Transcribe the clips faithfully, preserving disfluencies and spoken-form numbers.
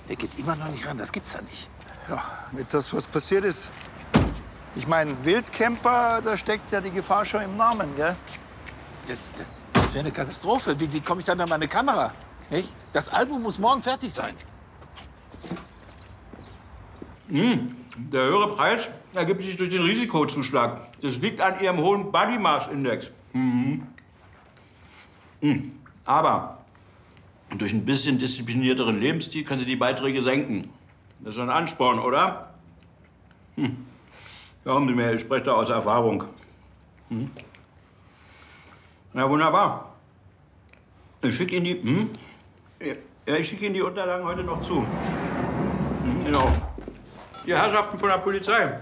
Der geht immer noch nicht ran, das gibt's ja nicht. Ja, nicht das, was passiert ist. Ich meine, Wildcamper, da steckt ja die Gefahr schon im Namen, gell? Das, das, das wäre eine Katastrophe. Wie, wie komme ich dann an meine Kamera? Nicht? Das Album muss morgen fertig sein. Hm. Der höhere Preis ergibt sich durch den Risikozuschlag. Das liegt an Ihrem hohen Body Mass Index. Mhm. Mhm. Aber durch ein bisschen disziplinierteren Lebensstil können Sie die Beiträge senken. Das ist ein Ansporn, oder? Hm. Glauben Sie mir, ich spreche da aus Erfahrung. Hm. Na wunderbar. Ich schicke Ihnen die. Hm? Ja, ich schicke Ihnen die Unterlagen heute noch zu. Hm, genau. Die Herrschaften von der Polizei.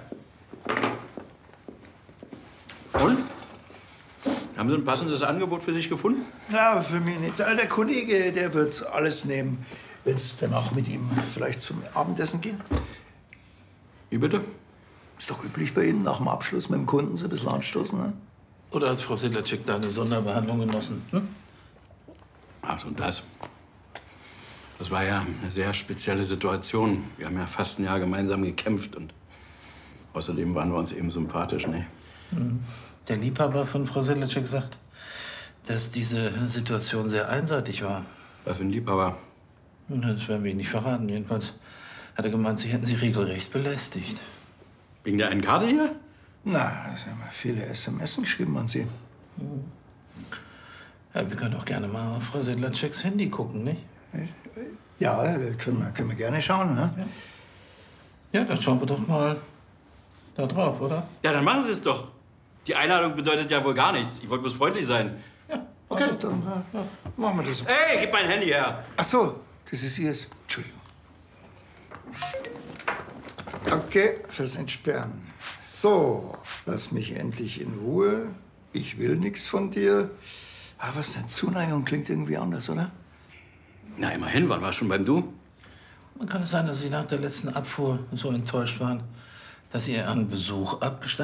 Und? Haben Sie ein passendes Angebot für sich gefunden? Ja, für mich nicht. Der Kollege, der wird alles nehmen, wenn es danach mit ihm vielleicht zum Abendessen geht. Wie bitte? Ist doch üblich bei Ihnen, nach dem Abschluss mit dem Kunden so ein bisschen anstoßen, ne? Oder hat Frau Sedlacek da eine Sonderbehandlung genossen? Hm? Ach so, das. Das war ja eine sehr spezielle Situation. Wir haben ja fast ein Jahr gemeinsam gekämpft und außerdem waren wir uns eben sympathisch, ne? Der Liebhaber von Frau Sedlacek sagt, dass diese Situation sehr einseitig war. Was für ein Liebhaber? Das werden wir Ihnen nicht verraten. Jedenfalls hat er gemeint, Sie hätten sie regelrecht belästigt. Wegen der einen Karte hier? Na, es haben viele S M S geschrieben an Sie. Ja, wir können auch gerne mal auf Frau Sedlaceks Handy gucken, nicht? Ja, können wir, können wir gerne schauen, ne? Ja, dann schauen wir doch mal da drauf, oder? Ja, dann machen Sie es doch. Die Einladung bedeutet ja wohl gar nichts. Ich wollte bloß freundlich sein. Ja, Okay, dann äh, machen wir das. Hey, gib mein Handy her. Ach so, das ist Ihres. Entschuldigung. Danke fürs Entsperren. So, lass mich endlich in Ruhe. Ich will nichts von dir. Aber was eine Zuneigung klingt irgendwie anders, oder? Na, immerhin, waren wir schon beim Du? Man kann es sein, dass Sie nach der letzten Abfuhr so enttäuscht waren, dass Sie Ihren Besuch abgestattet